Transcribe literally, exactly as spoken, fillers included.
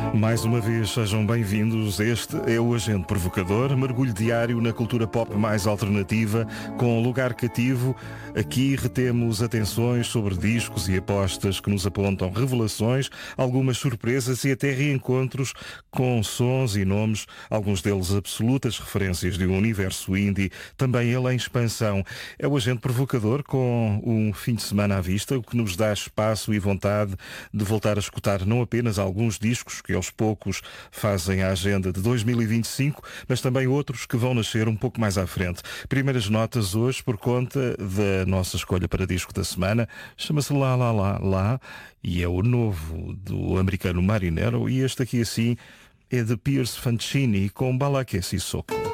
Mais uma vez, sejam bem-vindos. Este é o Agente Provocador, mergulho diário na cultura pop mais alternativa, com lugar cativo. Aqui retemos atenções sobre discos e apostas que nos apontam revelações, algumas surpresas e até reencontros com sons e nomes, alguns deles absolutas referências de um universo indie, também ele em expansão. É o Agente Provocador com um fim de semana à vista, o que nos dá espaço e vontade de voltar a escutar não apenas alguns discos que aos poucos fazem a agenda de dois mil e vinte e cinco, mas também outros que vão nascer um pouco mais à frente. Primeiras notas hoje por conta da nossa escolha para disco da semana. Chama-se Lá, Lá, Lá, Lá e é o novo do americano Marinero, e este aqui assim é de Piers Fancini com Balaké Sissoko.